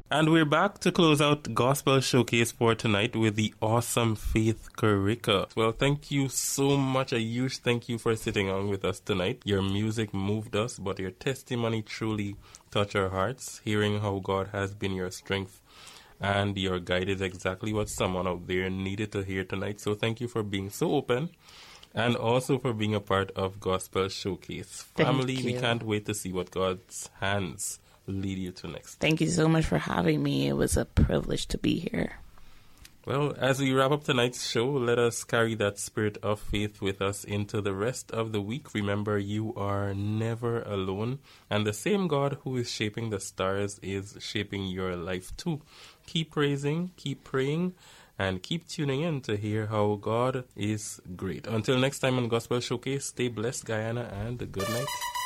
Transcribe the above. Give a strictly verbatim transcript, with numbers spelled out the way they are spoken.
And we're back to close out Gospel Showcase for tonight with the awesome Faith Carica. Well, thank you so much. A huge thank you for sitting on with us tonight. Your music moved us, but your testimony truly touched our hearts. Hearing how God has been your strength and your guide is exactly what someone out there needed to hear tonight. So thank you for being so open and also for being a part of Gospel Showcase. Family, we can't wait to see what God's hands lead you to next. Thank you so much for having me. It was a privilege to be here. Well, as we wrap up tonight's show, let us carry that spirit of faith with us into the rest of the week. Remember, you are never alone, and the same God who is shaping the stars is shaping your life too. Keep praising, keep praying, and keep tuning in to hear how God is great. Until next time on Gospel Showcase, stay blessed, Guyana, and good night.